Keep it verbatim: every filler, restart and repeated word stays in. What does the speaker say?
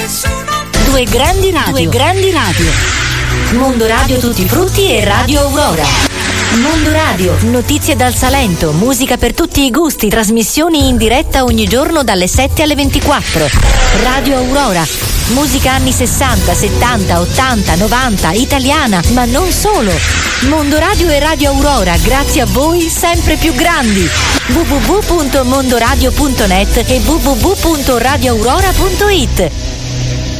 Due grandi radio, due grandi radio. Mondo Radio Tutti i Frutti e Radio Aurora. Mondo Radio, notizie dal Salento, musica per tutti i gusti, trasmissioni in diretta ogni giorno dalle sette alle ventiquattro. Radio Aurora, musica anni sessanta, settanta, ottanta, novanta, italiana, ma non solo. Mondo Radio e Radio Aurora, grazie a voi sempre più grandi. w w w punto mondoradio punto net e w w w punto radio aurora punto it.